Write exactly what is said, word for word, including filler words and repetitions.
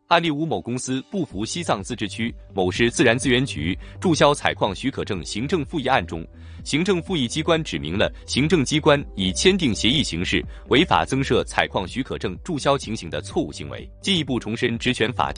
案例五：某公司不服西藏自治区某市自然资源局注销采矿许可证行政复议案中，行政复议机关指明了行政机关以签订协议形式违法增设采矿许可证注销情形的错误行为，进一步重申职权法定